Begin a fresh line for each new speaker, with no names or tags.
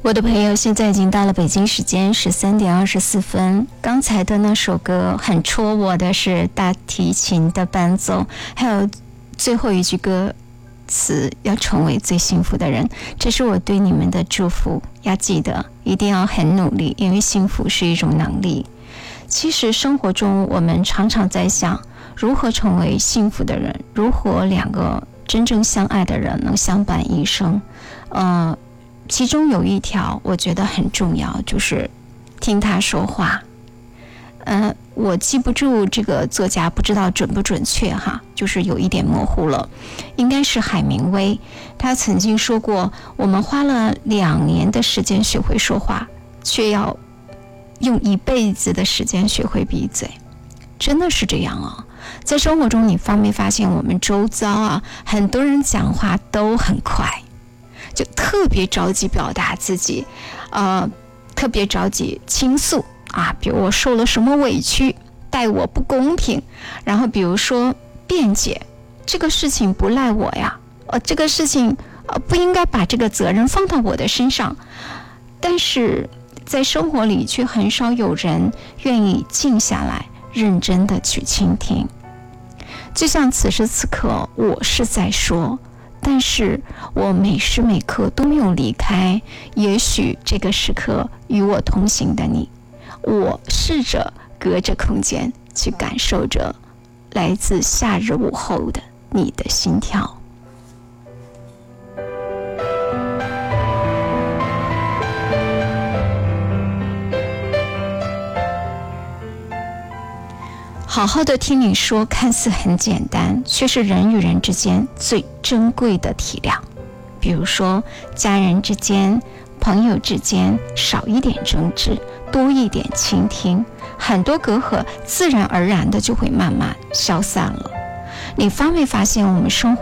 我的朋友，现在已经到了北京时间13:24。刚才的那首歌很戳我的是大提琴的伴奏，还有最后一句歌词，要成为最幸福的人。这是我对你们的祝福，要记得一定要很努力，因为幸福是一种能力。其实生活中我们常常在想如何成为幸福的人，如何两个真正相爱的人能相伴一生。其中有一条我觉得很重要，就是听他说话。我记不住这个作家，不知道准不准确哈，就是有一点模糊了，应该是海明威。他曾经说过，我们花了2年的时间学会说话，却要用1辈子的时间学会闭嘴。真的是这样啊。在生活中你发没发现，我们周遭啊，很多人讲话都很快，就特别着急表达自己，特别着急倾诉啊，比如我受了什么委屈，待我不公平，然后比如说辩解，这个事情不赖我呀，这个事情不应该把这个责任放到我的身上。但是在生活里却很少有人愿意静下来，认真的去倾听。就像此时此刻我是在说，但是我每时每刻都没有离开，也许这个时刻与我同行的你，我试着隔着空间去感受着来自夏日午后的你的心跳。好好的听你说，看似很简单，却是人与人之间最珍贵的体谅。比如说家人之间、朋友之间，少一点争执，多一点倾听，很多隔阂自然而然的就会慢慢消散了。你发没发现我们生活